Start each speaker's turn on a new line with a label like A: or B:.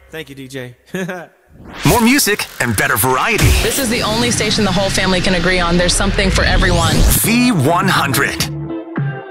A: Thank you, DJ.
B: More music and better variety.
C: This is the only station the whole family can agree on. There's something for everyone.
B: V100.